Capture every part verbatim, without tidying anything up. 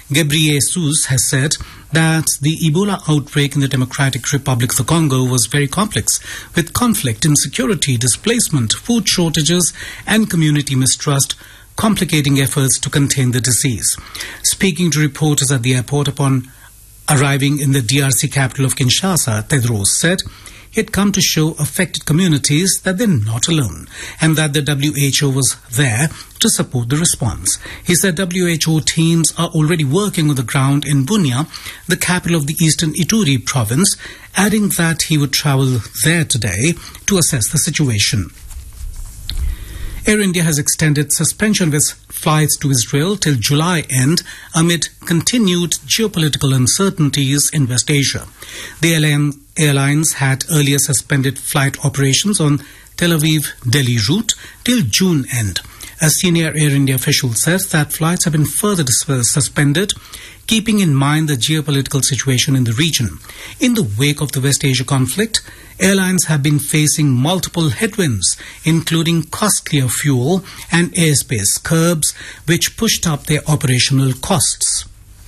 Ghebreyesus has said that the Ebola outbreak in the Democratic Republic of the Congo was very complex, with conflict, insecurity, displacement, food shortages, and community mistrust complicating efforts to contain the disease. Speaking to reporters at the airport upon arriving in the D R C capital of Kinshasa, Tedros said he had come to show affected communities that they're not alone and that the W H O was there to support the response. He said W H O teams are already working on the ground in Bunia, the capital of the eastern Ituri province, adding that he would travel there today to assess the situation. Air India has extended suspension of its flights to Israel till July end amid continued geopolitical uncertainties in West Asia. The airlines had earlier suspended flight operations on Tel Aviv-Delhi route till June end. A senior Air India official says that flights have been further suspended, keeping in mind the geopolitical situation in the region. In the wake of the West Asia conflict, airlines have been facing multiple headwinds, including costlier fuel and airspace curbs, which pushed up their operational costs.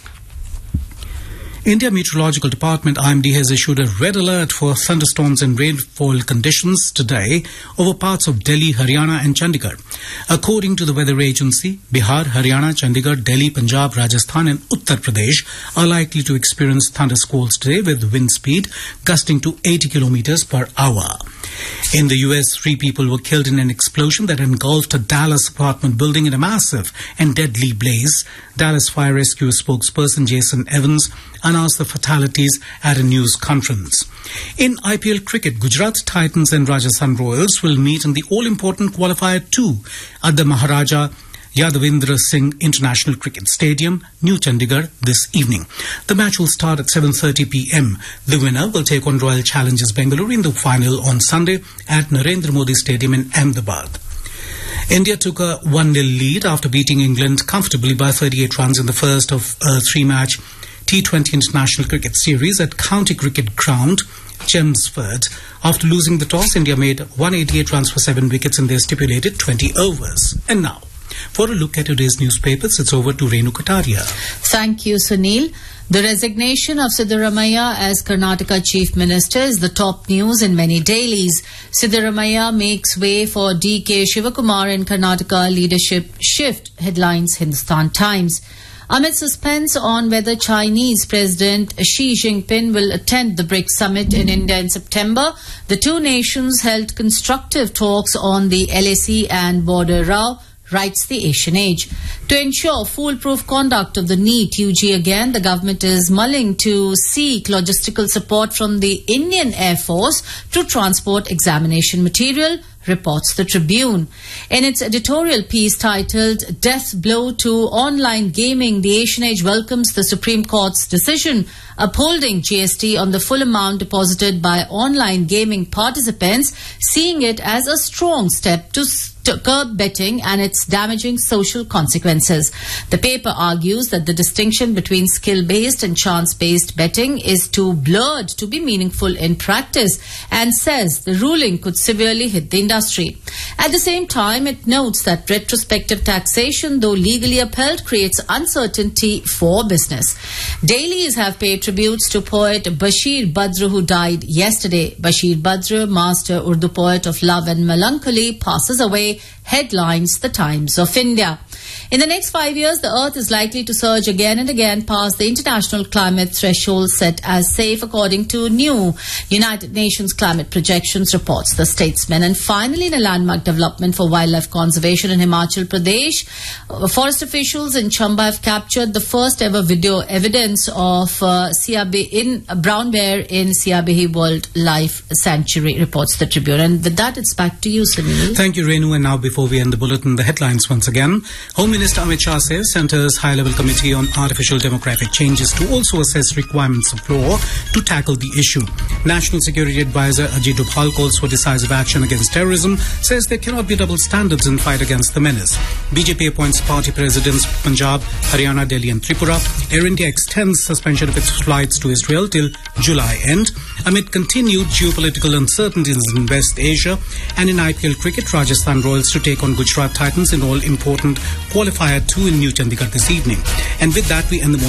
India Meteorological Department I M D has issued a red alert for thunderstorms and rainfall conditions today over parts of Delhi, Haryana and Chandigarh. According to the weather agency, Bihar, Haryana, Chandigarh, Delhi, Punjab, Rajasthan and Uttar Pradesh are likely to experience thunder squalls today with wind speed gusting to eighty kilometers per hour. In the U S, three people were killed in an explosion that engulfed a Dallas apartment building in a massive and deadly blaze. Dallas Fire Rescue spokesperson Jason Evans announced the fatalities at a news conference. In I P L cricket, Gujarat Titans and Rajasthan Royals will meet in the all-important qualifier two at the Maharaja Yadavendra Singh International Cricket Stadium, New Chandigarh, this evening. The match will start at seven thirty p m. The winner will take on Royal Challengers Bengaluru in the final on Sunday at Narendra Modi Stadium in Ahmedabad. India took a one nil lead after beating England comfortably by thirty-eight runs in the first of a three-match T twenty International Cricket Series at County Cricket Ground, Chelmsford. After losing the toss, India made one hundred eighty-eight runs for seven wickets in their stipulated twenty overs. And now, for a look at today's newspapers, it's over to Renu Kataria. Thank you, Sunil. The resignation of Siddaramaiah as Karnataka Chief Minister is the top news in many dailies. Siddaramaiah makes way for D K Shivakumar in Karnataka leadership shift, headlines Hindustan Times. Amid suspense on whether Chinese President Xi Jinping will attend the BRICS summit in India in September, the two nations held constructive talks on the L A C and border row, writes the Asian Age. To ensure foolproof conduct of the NEET U G again, the government is mulling to seek logistical support from the Indian Air Force to transport examination material, reports the Tribune. In its editorial piece titled Death Blow to Online Gaming, the Asian Age welcomes the Supreme Court's decision upholding G S T on the full amount deposited by online gaming participants, seeing it as a strong step to to curb betting and its damaging social consequences. The paper argues that the distinction between skill-based and chance-based betting is too blurred to be meaningful in practice and says the ruling could severely hit the industry. At the same time, it notes that retrospective taxation, though legally upheld, creates uncertainty for business. Dailies have paid tributes to poet Bashir Badr, who died yesterday. Bashir Badr, master Urdu poet of love and melancholy, passes away, headlines the Times of India. In the next five years, the Earth is likely to surge again and again past the international climate threshold set as safe, according to new United Nations climate projections, reports the Statesman. And finally, in a landmark development for wildlife conservation in Himachal Pradesh, forest officials in Chamba have captured the first ever video evidence of uh, Siabe in uh, brown bear in Siabehi Wildlife Sanctuary, reports the Tribune. And with that, it's back to you, Sunil. Thank you, Renu. And now, before we end the bulletin, the headlines once again. Home Minister Amit Shah says Centre's high-level committee on artificial demographic changes to also assess requirements of law to tackle the issue. National Security Advisor Ajit Dopal calls for decisive action against terrorism, says there cannot be double standards in fight against the menace. B J P appoints party presidents Punjab, Haryana, Delhi and Tripura. Air India extends suspension of its flights to Israel till July end. Amid continued geopolitical uncertainties in West Asia, and in I P L cricket, Rajasthan Royals to take on Gujarat Titans in all-important qualifier two in New Chandigarh this evening. And with that, we end the